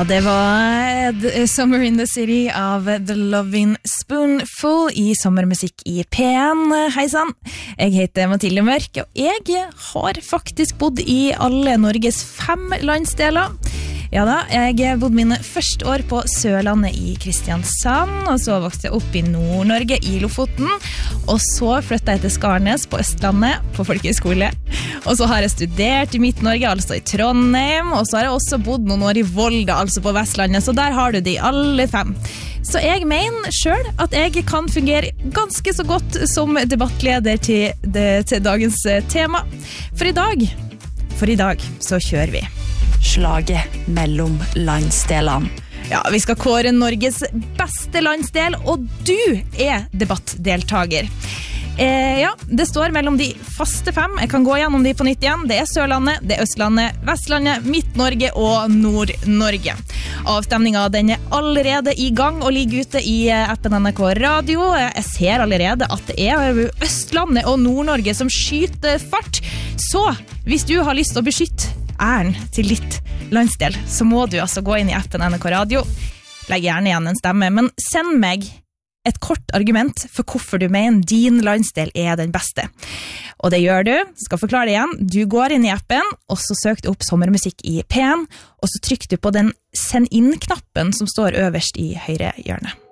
det var Summer in the City av The Loving Spoonful i sommermusikk i P1. Hei sann, jeg heter Mathilde Mørk, og jeg har faktisk bodd i alle Norges 5 landsdeler. Ja da, jeg bodde mine første år på Sørlandet i Kristiansand, og så vokste jeg opp i Nord-Norge i Lofoten, og så flyttet jeg til Skarnes på Østlandet på folkehøyskole. Og så har jeg studert i Midt-Norge, altså i Trondheim, og så har jeg også bodd noen år i Volda, altså på Vestlandet, så der har du de alle 5. Så jeg mener selv at jeg kan fungere ganske så godt som debattleder til dagens tema. For i dag så kjører vi slaget mellom landsdelene. Ja, vi skal kåre Norges beste landsdel, og du er debattdeltager. Ja, det står mellom de faste 5. Jeg kan gå gjennom de på nytt igjen. Det er Sørlandet, det er Østlandet, Vestlandet, Midt-Norge og Nord-Norge. Avstemningen den er allerede i gang og ligger ute i appen NRK Radio. Jeg ser allerede at det er Østlandet og Nord-Norge som skyter fart. Så hvis du har lyst til å beskytte æren til ditt landsdel, så må du altså gå inn i appen NRK Radio. Legg gjerne igjen en stemme, men send meg et kort argument for hvorfor du mener din landsdel er den beste. Og det gjør du, skal forklare det igjen. Du går inn i appen, og så søker du opp sommermusikk i P1, og så trykker du på den send inn-knappen som står øverst i høyre hjørne.